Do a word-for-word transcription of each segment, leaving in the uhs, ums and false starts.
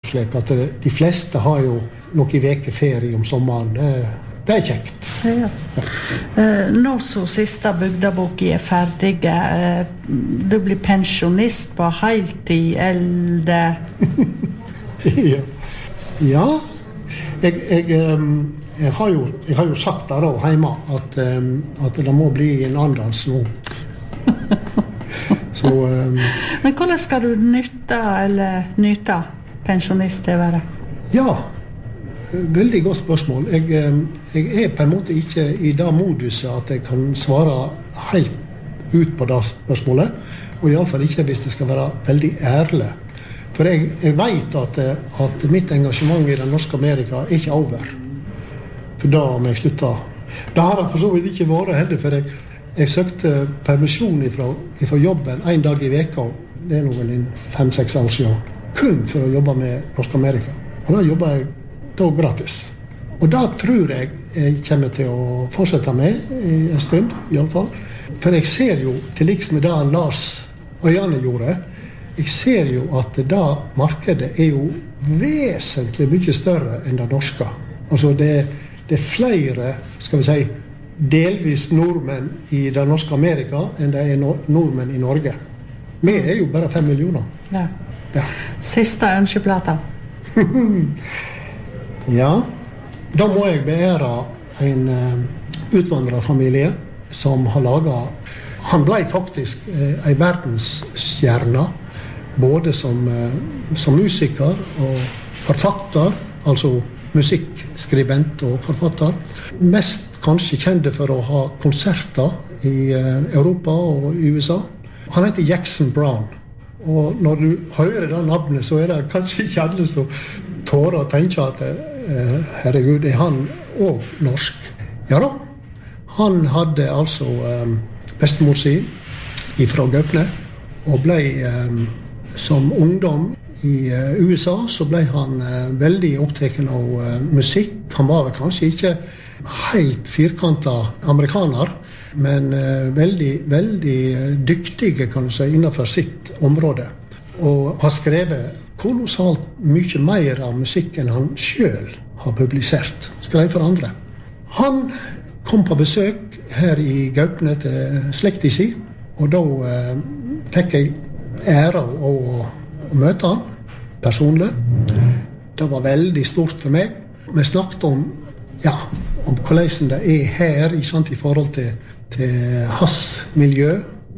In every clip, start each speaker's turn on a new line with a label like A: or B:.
A: slik at det, de fleste har jo noen veker ferie om sommeren. Det, det er kjekt.
B: Ja. Uh, nå så siste bygdeboken er ferdig, uh, du blir pensjonist på heltid, eller?
A: ja. ja, jeg, jeg, um, jeg, har jo, jeg har jo sagt der da hjemme at, um, at det må bli en andans nå. Så, um,
B: Men hvordan skal du nytte eller nyte pensjonist til å være?
A: Ja, veldig godt spørsmål. Jeg, jeg er på en måte ikke i det moduset at jeg kan svare helt ut på det spørsmålet, og i alle fall ikke hvis det skal være veldig ærlig. For jeg, jeg vet at, at mitt engasjement i den norske Amerika er ikke over. For da må jeg slutte. Det har det for så vidt ikke vært heller, for jeg Jeg søkte permisjon ifra, ifra jobben en dag i veka, det er nå vel en fem-seks år siden, kun for å jobbe med Norsk Amerika. Og da jobber jeg da gratis. Og da tror jeg jeg kommer til å fortsette med i en stund, i alle fall. For jeg ser jo, til liks med det Lars Øyane gjorde, jeg ser jo at det markedet er jo vesentlig mye større enn det norske. Altså det, det er flere, skal vi si, delvis nordmenn i det norske Amerika enn det er nordmenn i Norge. Vi er jo bare fem millioner.
B: Ja.
A: Ja.
B: Siste ønskeplata.
A: ja, da må jeg beære en uh, utvandrerfamilie som har laget, han ble faktisk uh, en verdensstjerne, både som, uh, som musiker og forfatter, altså musikkskribent og forfatter. Mest kanskje kjente for å ha konserter i uh, Europa og i U S A. Han heter Jackson Browne. Og når du hører det navnet, så er det kanskje ikke alle som tårer å tenke at uh, herregud, er han også norsk? Ja da. Han hadde altså um, bestemor si ifra Gaupne, og ble um, som ungdom i uh, U S A, så ble han uh, veldig opptatt av uh, musikk. Han var vel kanskje ikke helt firkantet amerikaner, men uh, veldig, veldig dyktige kan du si, innenfor sitt område. Og har skrevet kolossalt mye mer av musikk enn han selv har publisert. Skrev for andre. Han kom på besøk her i Gaupne til slekta si, og da uh, fikk jeg ære å, å møte han personlig. Det var veldig stort for meg. Vi snakket om, ja, om hvordan det er her i, sant, i forhold til, til hans miljø.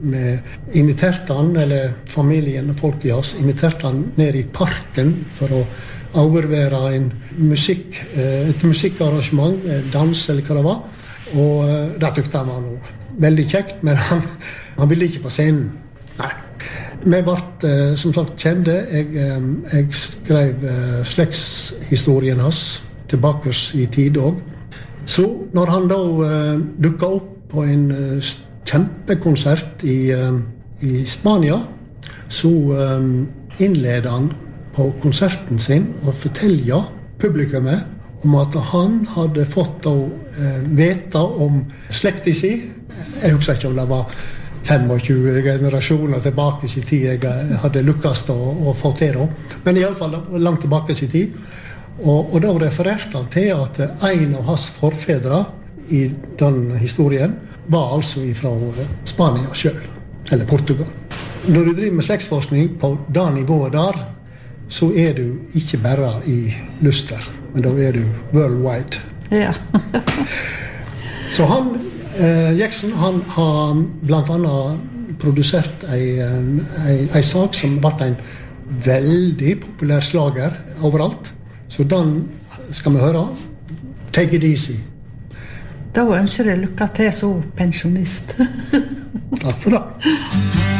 A: Vi inviterte han, eller familien og folk i hans, inviterte han ned i parken for å overvære en musikk, et musikkarrangement, dans eller hva det var. Og det tykte han var noe veldig kjekt, men han, han ville ikke på scenen. Nei. Vi ble, som sagt, kjente. Jeg, jeg skrev slektshistorien hans tilbake i tid også. Så når han da dukket opp på en kjempekonsert i, i Spania, så innledet han på konserten sin og fortelte publikummet om at han hadde fått å vite om slekta si. Jeg husker ikke om det var tjuefem generasjoner tilbake i tid jeg hadde lukkast å, å få til da. Men i alle fall langt tilbake i tid. Og, og da refererte han til at en av hans forfedre i den historien var altså fra Spania selv, eller Portugal. Når du driver med slektsforskning på det nivået der, så er du ikke bare i Luster, men da er du worldwide.
B: Ja.
A: Så han Eh, Jackson, han har blant annet produsert en, en, en sak som ble en veldig populær slager overalt. Så den skal vi høre. Take it easy.
B: Da ønsker jeg lykke til som pensjonist.
A: Takk for det.